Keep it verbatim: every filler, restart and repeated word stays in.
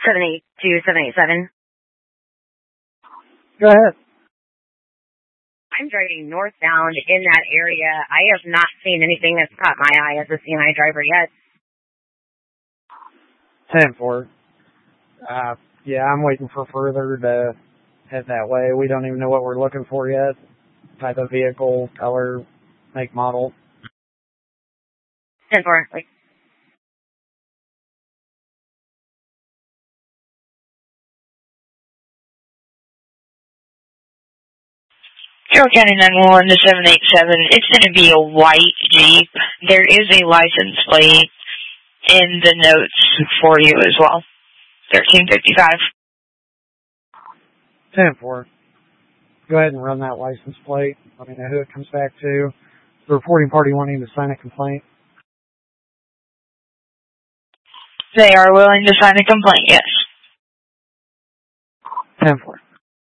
seven eight two seven eight seven. Go ahead. I'm driving northbound in that area. I have not seen anything that's caught my eye as a C N I driver yet. ten four. Uh, yeah, I'm waiting for further to head that way. We don't even know what we're looking for yet. Type of vehicle, color, make, model. ten four, like. Carroll County nine one one to seven eight seven. It's going to be a white Jeep. There is a license plate in the notes for you as well. thirteen fifty-five. ten four. Go ahead and run that license plate. Let me know who it comes back to. The reporting party wanting to sign a complaint. They are willing to sign a complaint, yes. ten four.